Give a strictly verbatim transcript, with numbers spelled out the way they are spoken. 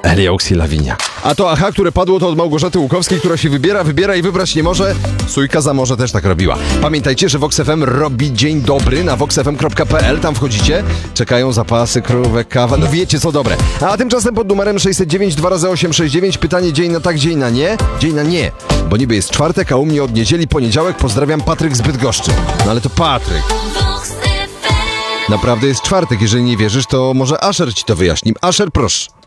Eliox i Lawinia. A to aha, które padło to od Małgorzaty Łukowskiej, która się wybiera, wybiera i wybrać nie może. Sójka za morze też tak robiła. Pamiętajcie, że Vox F M robi dzień dobry na vox f m kropka p l. Tam wchodzicie, czekają zapasy, krówek, kawa. No wiecie co dobre. A tymczasem pod numerem sześćset dziewięć dwa razy osiem sześć dziewięć pytanie dzień na tak, dzień na nie. Dzień na nie, bo niby jest czwartek, a u mnie od niedzieli poniedziałek. Pozdrawiam, Patryk z Bydgoszczy. No ale to Patryk. Naprawdę jest czwartek, jeżeli nie wierzysz, to może Asher ci to wyjaśni. Asher, proszę.